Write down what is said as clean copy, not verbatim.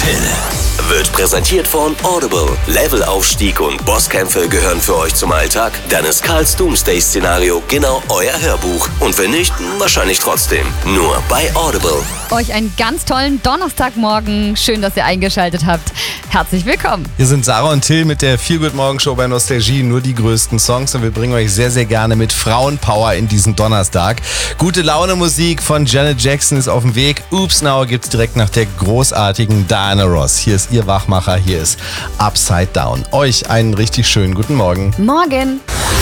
Till wird präsentiert von Audible. Levelaufstieg und Bosskämpfe gehören für euch zum Alltag? Dann ist Karls Doomsday-Szenario genau euer Hörbuch. Und wenn nicht, wahrscheinlich trotzdem. Nur bei Audible. Euch einen ganz tollen Donnerstagmorgen. Schön, dass ihr eingeschaltet habt. Herzlich willkommen. Hier sind Sarah und Till mit der Feel Good Morgen Show bei Nostalgie. Nur die größten Songs und wir bringen euch sehr, sehr gerne mit Frauenpower in diesen Donnerstag. Gute Laune Musik von Janet Jackson ist auf dem Weg. Oops Now gibt's direkt nach der großartigen Diana Ross. Hier ist ihr Wachmacher, hier ist Upside Down. Euch einen richtig schönen guten Morgen. Morgen.